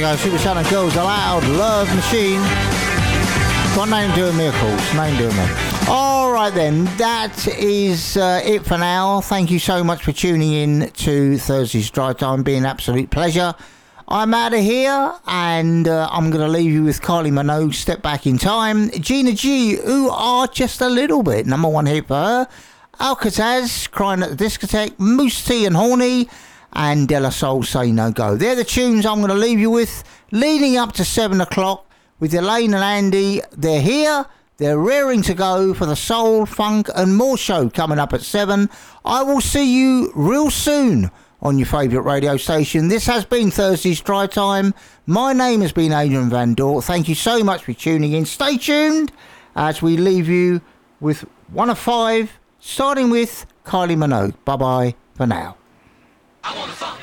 go. Supersonic Girls Aloud, Love Machine. Got nothing doing me, of course. Nothing doing me. All right then, that is it for now. Thank you so much for tuning in to Thursday's Drive Time. Been an absolute pleasure. I'm out of here, and I'm going to leave you with Kylie Minogue, Step Back in Time. Gina G, who are just a little bit. Number one hit for her. Alcatraz, Crying at the Discotheque. Moose T and Horny. And De La Soul, Say No Go. They're the tunes I'm going to leave you with, leading up to 7 o'clock with Elaine and Andy. They're here. They're raring to go for the Soul, Funk and More show coming up at 7. I will see you real soon on your favourite radio station. This has been Thursday's Drive Time. My name has been Adrian Van Dort. Thank you so much for tuning in. Stay tuned as we leave you with one of 5, starting with Kylie Minogue. Bye-bye for now. I want to fuck.